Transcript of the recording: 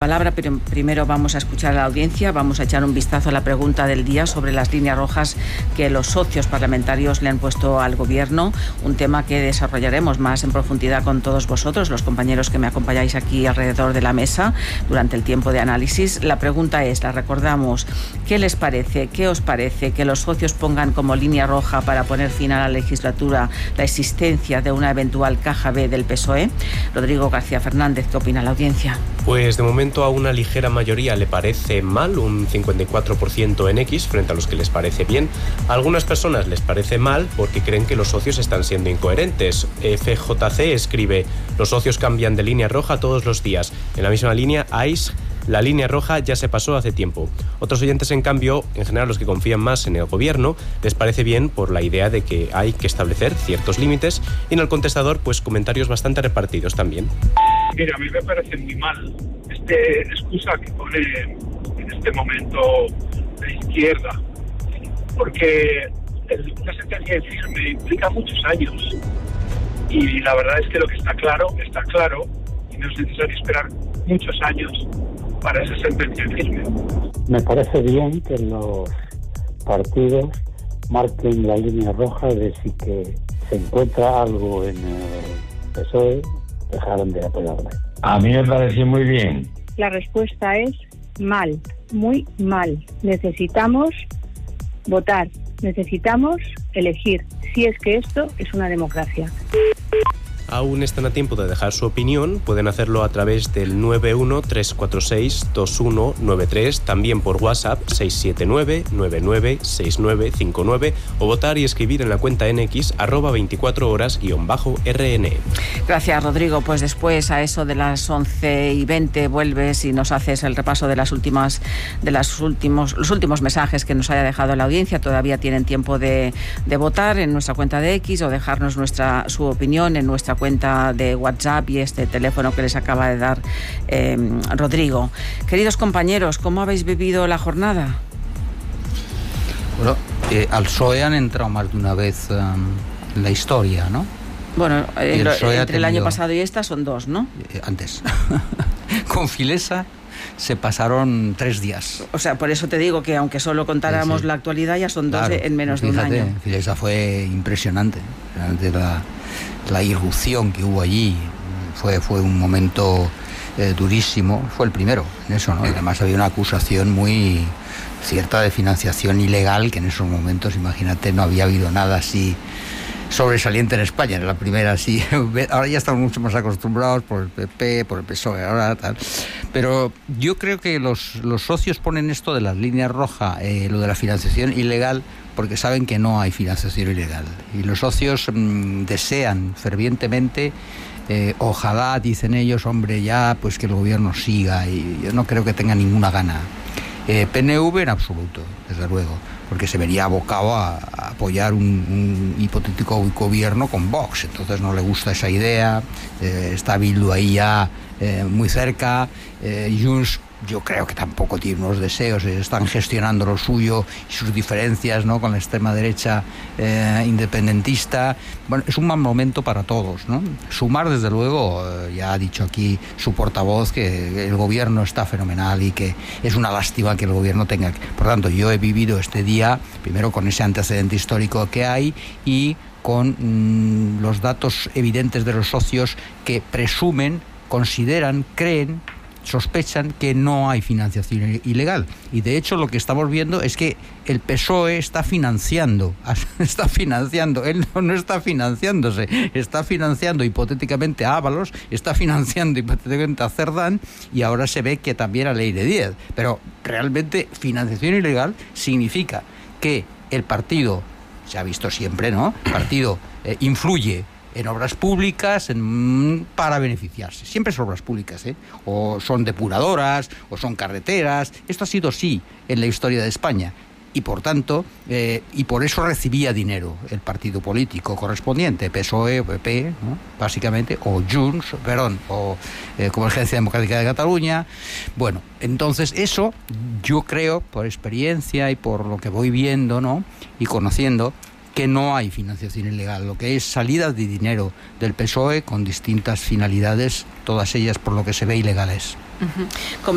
palabra, pero primero vamos a escuchar a la audiencia, vamos a echar un vistazo a la pregunta del día sobre las líneas rojas que los socios parlamentarios le han puesto al Gobierno, un tema que desarrollaremos más en profundidad con todos vosotros, los compañeros que me acompañáis aquí alrededor de la mesa durante el tiempo de análisis. La pregunta es, la recordamos, ¿qué les parece, qué os parece que los socios pongan como línea roja para poner fin a la legislatura la existencia de una eventual caja B del PSOE? Rodrigo García Fernández, ¿qué opina la audiencia? Pues de momento a una ligera mayoría le parece mal, un 54% en X frente a los que les parece bien. A algunas personas les parece mal porque creen que los socios están siendo incoherentes. FJC escribe: los socios cambian de línea roja todos los días. En la misma línea, AIS: la línea roja ya se pasó hace tiempo. Otros oyentes, en cambio, en general los que confían más en el Gobierno, les parece bien por la idea de que hay que establecer ciertos límites. Y en el contestador, pues comentarios bastante repartidos también. Mira, a mí me parece muy mal esta excusa que pone en este momento la izquierda, porque una sentencia en firme implica muchos años y la verdad es que lo que está claro, y no es necesario esperar muchos años para esa sentencia en firme. Me parece bien que los partidos marquen la línea roja de si que se encuentra algo en el PSOE, dejaron de apoyarme. A mí me pareció muy bien. La respuesta es mal, muy mal. Necesitamos votar, necesitamos elegir, si es que esto es una democracia. Aún están a tiempo de dejar su opinión, pueden hacerlo a través del 913462193, también por WhatsApp 679996959 o votar y escribir en la cuenta en X @24horas_RN. Gracias, Rodrigo. Pues después, a eso de las 11:20, vuelves y nos haces el repaso de los últimos mensajes que nos haya dejado la audiencia. Todavía tienen tiempo de votar en nuestra cuenta de X o dejarnos su opinión en nuestra cuenta de WhatsApp y este teléfono que les acaba de dar Rodrigo. Queridos compañeros, ¿cómo habéis vivido la jornada? Bueno, al PSOE han entrado más de una vez en la historia, ¿no? Bueno, entre el año pasado y esta son dos, ¿no? Antes. Con Filesa se pasaron 3 días. O sea, por eso te digo que aunque solo contáramos la actualidad, ya son dos en menos de un año. Filesa fue impresionante. La irrupción que hubo allí fue un momento durísimo. Fue el primero en eso, ¿no? Y además había una acusación muy cierta de financiación ilegal, que en esos momentos, imagínate, no había habido nada así sobresaliente en España. Era la primera así. Ahora ya estamos mucho más acostumbrados por el PP, por el PSOE, ahora tal. Pero yo creo que los socios ponen esto de las líneas rojas, lo de la financiación ilegal, porque saben que no hay financiación ilegal. Y los socios desean fervientemente, ojalá, dicen ellos, hombre, ya pues que el Gobierno siga, y yo no creo que tenga ninguna gana. PNV en absoluto, desde luego, porque se vería abocado a apoyar un hipotético gobierno con Vox. Entonces no le gusta esa idea. Está Bildu ahí ya muy cerca. Junts, yo creo que tampoco tiene unos deseos. Están gestionando lo suyo y sus diferencias, ¿no?, con la extrema derecha independentista. Bueno, es un mal momento para todos, ¿no? Sumar, desde luego, ya ha dicho aquí su portavoz que el gobierno está fenomenal y que es una lástima que el gobierno tenga. Por tanto, yo he vivido este día primero con ese antecedente histórico que hay y con los datos evidentes de los socios que presumen, consideran, creen, sospechan que no hay financiación ilegal. Y de hecho lo que estamos viendo es que el PSOE está financiando, él no está financiándose, está financiando hipotéticamente a Ábalos, está financiando hipotéticamente a Cerdán, y ahora se ve que también a Leire Díez. Pero realmente financiación ilegal significa que el partido, se ha visto siempre, ¿no?, el partido influye en obras públicas para beneficiarse. Siempre son obras públicas, o son depuradoras, o son carreteras. Esto ha sido así en la historia de España. Y por tanto, y por eso recibía dinero el partido político correspondiente, PSOE, PP, ¿no?, básicamente, o Junts, o Convergencia Democrática de Cataluña. Bueno, entonces eso, yo creo, por experiencia y por lo que voy viendo, ¿no?, y conociendo, que no hay financiación ilegal, lo que es salida de dinero del PSOE con distintas finalidades, todas ellas, por lo que se ve, ilegales. Uh-huh.